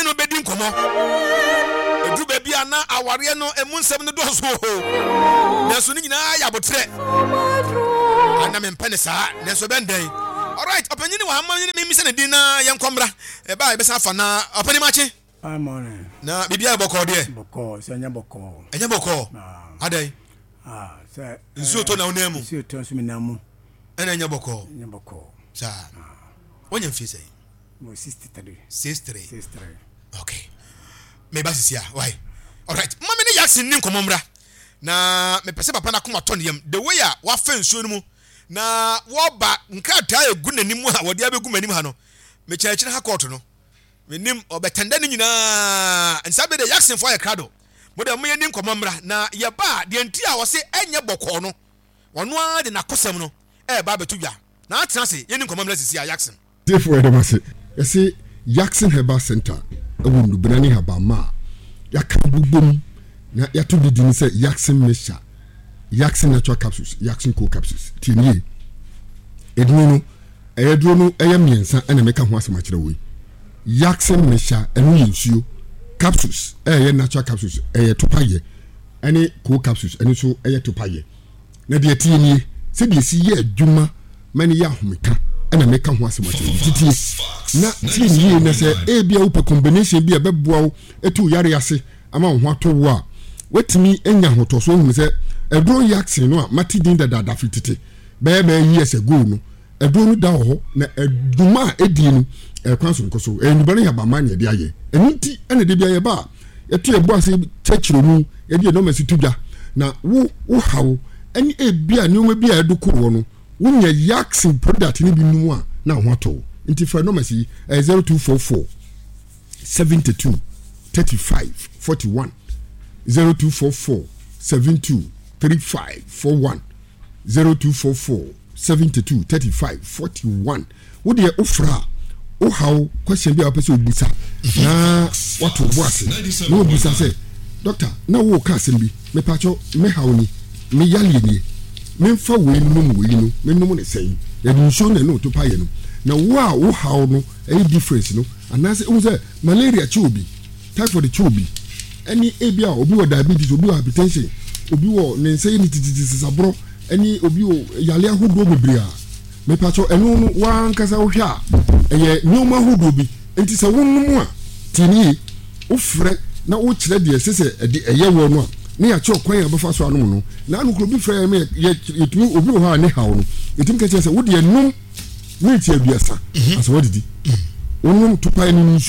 no bedi nkomo edu ba bia na aware no emu nsem no do so na so ni nyina ya botre ana me mpane saa na so benden. All right, opanyini wa hamma ni mi se ne din na yenkomra e ba e be sa fa na opani machi morning na bibia boko de boko se nya boko adai se nsuo to na onemu nsuo to so minamu ena nya boko sa wonya mfie sei mo 63 okay me ba sisia why. All right, mama ne Jackson ni nkomomra na me pese papa na koma to ne yam the way a wa fa nsuo no mu na wo ba nkata egu nanim ha wode abegu manim ha no me kyerɛkyerɛ ha court no menim obetenda ni nyina nsabe de Jackson for Ekrado mo de mo yenim komomra na ye ba de nti a wo se enye bɔkɔ no ono a de nakosam no ba betu dwa na atena se yenim komomra sisi a Jackson therefore dem ase ese Jackson Herbal Center ewu ndubrani haba ma yakabubum na yato bidin se Jackson Mesha, Jackson Natural Capsules, Jackson Co Capsules tinie edunu eyedro no eyemiensa ena meka ho asema kire we Jackson Mesha enu yinsuo capsules natural capsules topaye ene Co Capsules ene so topaye na de tinie se de si ye adwuma mani ya homeka ena meka ho asema kire titie na tinie na se bia wo combination bia beboa wo etu yare ase ama ho ato wo a wetimi enya hotoso hu se edro Jackson no a matidin da fitete bebe years ago no edro no da ho na eduma edin no kwanso nkoso enubare ya ba manya de aye enunti ene de bia ye ba etu ebu ase chechiro mu ye de no masi tudwa na wo hawo eni ebia ni o bia edukuro no wo nya Jackson product ni bi nu a na ho ato nti fa no masi 0244 72 35 41 0244 72 35 41 0244 72 35 41 wo de ofra o how question bi apese obusa na wato boase na obusa say doctor na wo ka sembi me pacho me how ni me yale ni me fa we num we no me num ne sei ya du show na no to paye no na wo how no any difference no anase o say malaria chobi typhoid chobi any ebia obi wo diabetes obi wo hypertension obi wo ne nsey ni tititisabro any obi wo yale ahodo bebria me pacho enu no wan kasa wo hwa eye nyoma ahodo bi enti se wonum a tini wo frɛ na wo kyerɛ de sese eye wo no a ne ya kye kwan ya befa so anu no na anu kro bi frɛ me yetumi obi wo ha ne hawo no etim ka kyerɛ se wo de enum ne tie aduasa asa wo didi wonum tupa enu